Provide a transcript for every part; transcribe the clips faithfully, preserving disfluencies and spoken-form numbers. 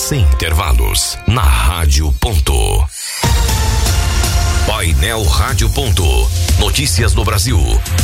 sem intervalos, na Rádio Ponto. Painel Rádio Ponto. Notícias do Brasil.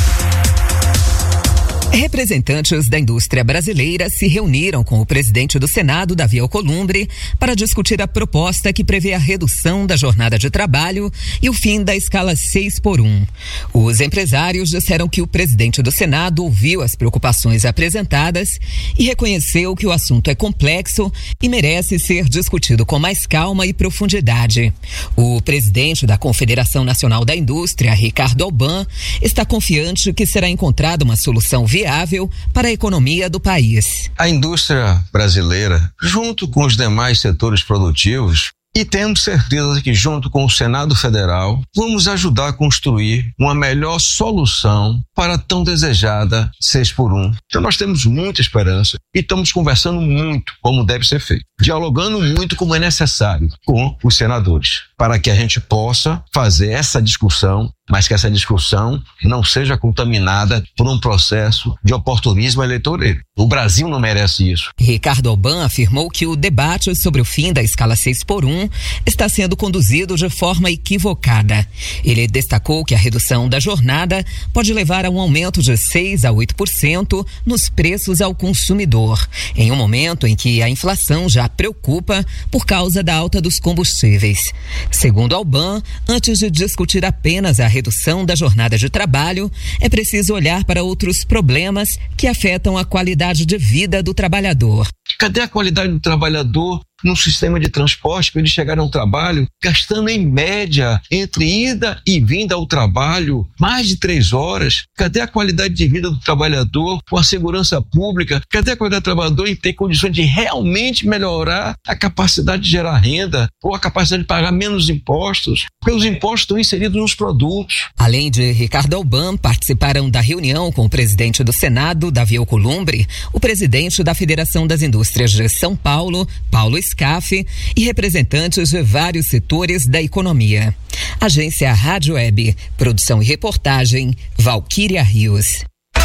Representantes da indústria brasileira se reuniram com o presidente do Senado, Davi Alcolumbre, para discutir a proposta que prevê a redução da jornada de trabalho e o fim da escala seis por um. Os empresários disseram que o presidente do Senado ouviu as preocupações apresentadas e reconheceu que o assunto é complexo e merece ser discutido com mais calma e profundidade. O presidente da Confederação Nacional da Indústria, Ricardo Alban, está confiante que será encontrada uma solução viável viável para a economia do país. A indústria brasileira, junto com os demais setores produtivos, e temos certeza de que, junto com o Senado Federal, vamos ajudar a construir uma melhor solução para a tão desejada seis por um. Então nós temos muita esperança e estamos conversando muito como deve ser feito, dialogando muito como é necessário com os senadores, para que a gente possa fazer essa discussão, mas que essa discussão não seja contaminada por um processo de oportunismo eleitoreiro. O Brasil não merece isso. Ricardo Alban afirmou que o debate sobre o fim da escala seis por um está sendo conduzido de forma equivocada. Ele destacou que a redução da jornada pode levar a um aumento de seis a oito por cento nos preços ao consumidor, em um momento em que a inflação já preocupa por causa da alta dos combustíveis. Segundo Alban, antes de discutir apenas a redução da jornada de trabalho, é preciso olhar para outros problemas que afetam a qualidade de vida do trabalhador. Cadê a qualidade do trabalhador num sistema de transporte para ele chegar ao trabalho gastando em média, entre ida e vinda ao trabalho, mais de três horas? Cadê a qualidade de vida do trabalhador com a segurança pública? Cadê a qualidade do trabalhador em ter condições de realmente melhorar a capacidade de gerar renda ou a capacidade de pagar menos impostos? Porque os impostos estão inseridos nos produtos. Além de Ricardo Alban, participaram da reunião com o presidente do Senado, Davi Alcolumbre, o presidente da Federação das Indústrias de São Paulo, Paulo Scaff, e representantes de vários setores da economia. Agência Rádio Web, produção e reportagem, Valquíria Rios.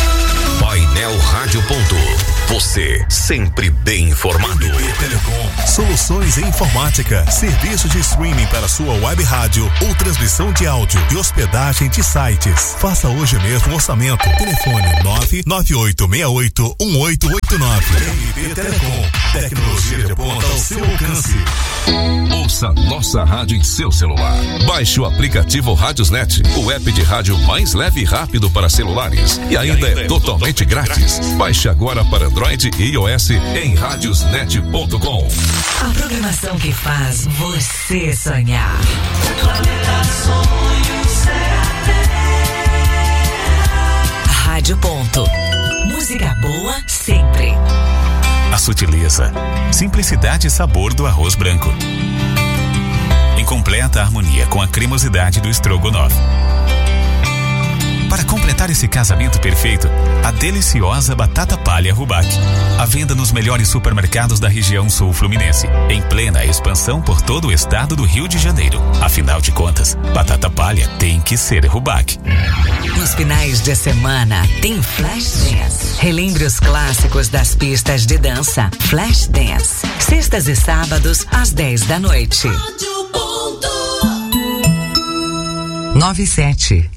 Painel Rádio Ponto. Você sempre bem informado. Telecom, soluções em informática, serviço de streaming para sua web rádio ou transmissão de áudio e hospedagem de sites. Faça hoje mesmo um orçamento. Telefone nove nove oito seis oito um oito oito nove. M P Telecom, tecnologia de ponta ao seu alcance. Ouça nossa rádio em seu celular. Baixe o aplicativo Rádiosnet, o app de rádio mais leve e rápido para celulares. E ainda é totalmente grátis. Baixe agora para Android e iOS em radiosnet ponto com. A programação que faz você sonhar. Rádio Ponto. Música boa sempre. A sutileza, simplicidade e sabor do arroz branco. Em completa harmonia com a cremosidade do estrogonofe. Para completar esse casamento perfeito, a deliciosa batata palha Rubac. À venda nos melhores supermercados da região sul fluminense, em plena expansão por todo o estado do Rio de Janeiro. Afinal de contas, batata palha tem que ser Rubac. Nos finais de semana, tem Flash Dance. Relembre os clássicos das pistas de dança. Flash Dance. Sextas e sábados, às dez da noite. noventa e sete.